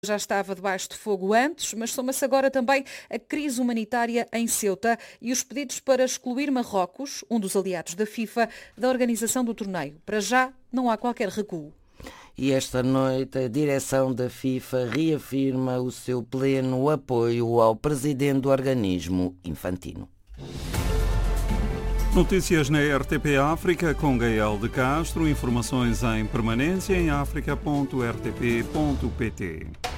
Já estava debaixo de fogo antes, mas soma-se agora também a crise humanitária em Ceuta e os pedidos para excluir Marrocos, um dos aliados da FIFA, da organização do torneio. Para já, não há qualquer recuo. E esta noite a direção da FIFA reafirma o seu pleno apoio ao presidente do organismo, Infantino. Notícias na RTP África com Gael de Castro. Informações em permanência em africa.rtp.pt.